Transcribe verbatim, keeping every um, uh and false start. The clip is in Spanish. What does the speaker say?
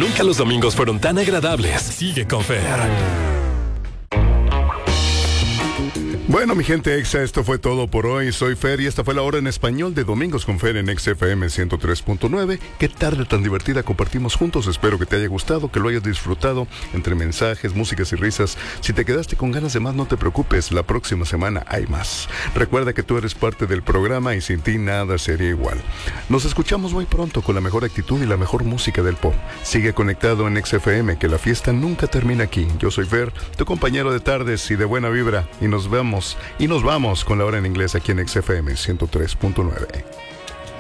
nunca los domingos fueron tan agradables. Sigue con Fer. Bueno, mi gente Exa, esto fue todo por hoy. Soy Fer y esta fue la hora en español de Domingos con Fer en Exa F M ciento tres punto nueve. Qué tarde tan divertida compartimos juntos. Espero que te haya gustado, que lo hayas disfrutado entre mensajes, músicas y risas. Si te quedaste con ganas de más, no te preocupes. La próxima semana hay más. Recuerda que tú eres parte del programa y sin ti nada sería igual. Nos escuchamos muy pronto con la mejor actitud y la mejor música del pop. Sigue conectado en Exa F M, que la fiesta nunca termina aquí. Yo soy Fer, tu compañero de tardes y de buena vibra. Y nos vemos y nos vamos con la hora en inglés aquí en Exa F M ciento tres punto nueve.